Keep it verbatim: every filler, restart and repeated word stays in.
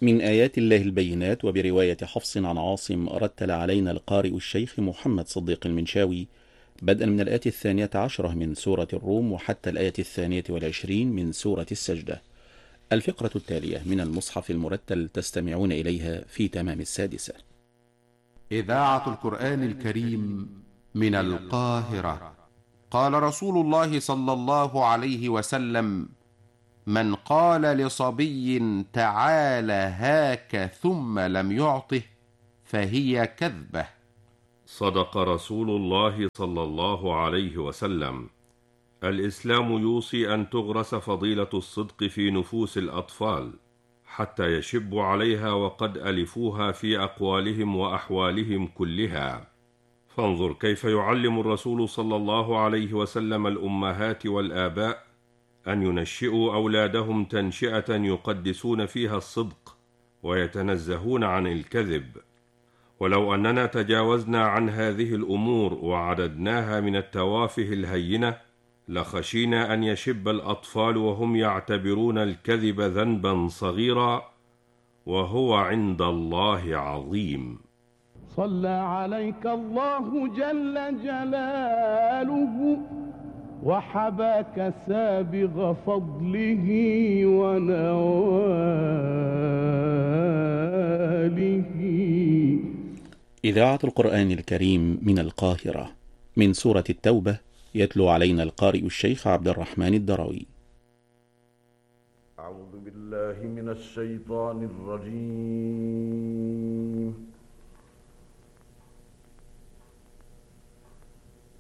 من آيات الله البينات. وبرواية حفص عن عاصم رتل علينا القارئ الشيخ محمد صديق المنشاوي بدءا من الآية الثانية عشرة من سورة الروم وحتى الآية الثانية والعشرين من سورة السجدة. الفقرة التالية من المصحف المرتل تستمعون إليها في تمام السادسة. إذاعة القرآن الكريم من القاهرة. قال رسول الله صلى الله عليه وسلم: من قال لصبي تعال هاك ثم لم يعطه فهي كذبة. صدق رسول الله صلى الله عليه وسلم. الإسلام يوصي أن تغرس فضيلة الصدق في نفوس الأطفال حتى يشبوا عليها وقد ألفوها في أقوالهم وأحوالهم كلها. فانظر كيف يعلم الرسول صلى الله عليه وسلم الأمهات والآباء أن ينشئوا أولادهم تنشئة يقدسون فيها الصدق ويتنزهون عن الكذب. ولو أننا تجاوزنا عن هذه الأمور وعددناها من التوافه الهينة لخشينا أن يشب الأطفال وهم يعتبرون الكذب ذنبا صغيرا وهو عند الله عظيم. صلى عليك الله جل جلاله وحباك سابغ فضله ونواله. إذاعة القرآن الكريم من القاهرة. من سورة التوبة يتلو علينا القارئ الشيخ عبد الرحمن الدروي. أعوذ بالله من الشيطان الرجيم.